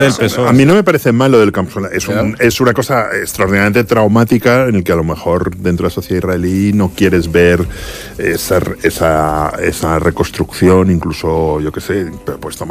del PSOE. A mí no me parece mal lo del Camp Solar. Es una cosa extraordinariamente traumática en el que a lo mejor dentro de la sociedad israelí no quieres ver esa reconstrucción, incluso, yo qué sé, pues tomar